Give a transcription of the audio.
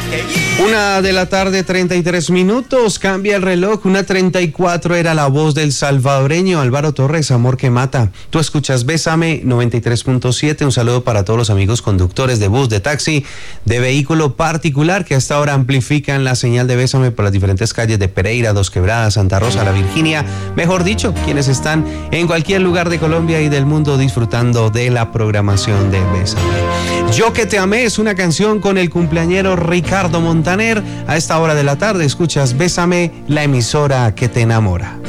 1:33 cambia el reloj, 1:34 era la voz del salvadoreño Álvaro Torres, Amor que Mata. Tú escuchas Bésame 93.7, un saludo para todos los amigos conductores de bus, de taxi, de vehículo particular que hasta ahora amplifican la señal de Bésame por las diferentes calles de Pereira, Dos Quebradas, Santa Rosa, La Virginia, mejor dicho, quienes están en cualquier lugar de Colombia y del mundo disfrutando de la programación de Bésame. Yo que te amé es una canción con el cumpleañero Ricardo Montaner. A esta hora de la tarde escuchas Bésame, la emisora que te enamora.